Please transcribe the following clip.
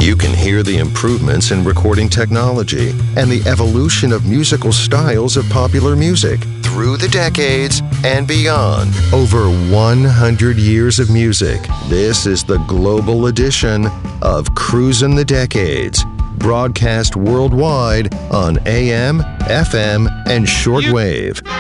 You can hear the improvements in recording technology and the evolution of musical styles of popular music through the decades and beyond. Over 100 years of music. This is the global edition of Cruisin' the Decades, broadcast worldwide on AM, FM, and shortwave.